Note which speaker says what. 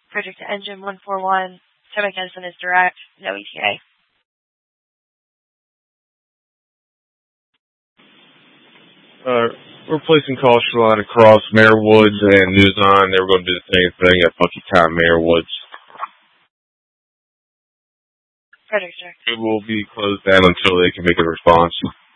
Speaker 1: Frederick to engine 141. Tomac Edison is direct. No ETA.
Speaker 2: We're placing caution line across Mayor Woods and Newson. They were going to do the same thing at Bucky Town, Mayor Woods.
Speaker 1: Frederick, sir.
Speaker 2: It will be closed down until they can make a response.